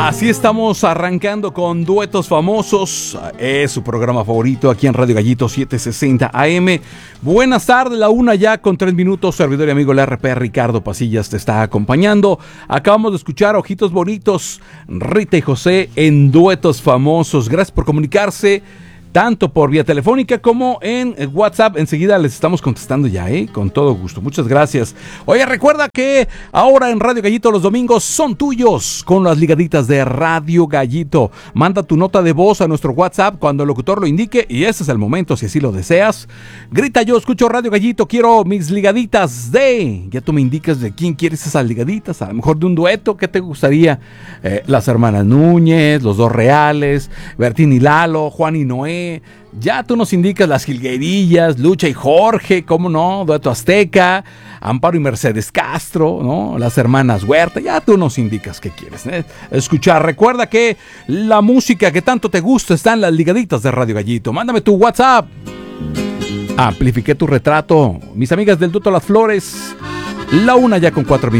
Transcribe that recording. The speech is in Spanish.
Así estamos arrancando con Duetos Famosos. Es su programa favorito aquí en Radio Gallito 760 AM. Buenas tardes, la 1 ya con 3 minutos. Servidor y amigo el RP Ricardo Pasillas te está acompañando. Acabamos de escuchar Ojitos Bonitos, Rita y José en Duetos Famosos. Gracias por comunicarse tanto por vía telefónica como en WhatsApp. Enseguida les estamos contestando ya, con todo gusto. Muchas gracias. Oye, recuerda que ahora en Radio Gallito los domingos son tuyos con las ligaditas de Radio Gallito. Manda tu nota de voz a nuestro WhatsApp cuando el locutor lo indique y ese es el momento si así lo deseas. Grita: yo escucho Radio Gallito, quiero mis ligaditas de... Ya tú me indicas de quién quieres esas ligaditas, a lo mejor de un dueto. ¿Qué te gustaría? Las hermanas Núñez, los dos Reales, Bertín y Lalo, Juan y Noé. Ya tú nos indicas las jilguerillas, Lucha y Jorge, cómo no, Dueto Azteca, Amparo y Mercedes Castro, ¿no? Las hermanas Huerta. Ya tú nos indicas qué quieres escuchar. Recuerda que la música que tanto te gusta está en las ligaditas de Radio Gallito. Mándame tu WhatsApp. Amplifiqué tu retrato. Mis amigas del Dueto Las Flores, la 1 ya con 4 minutos.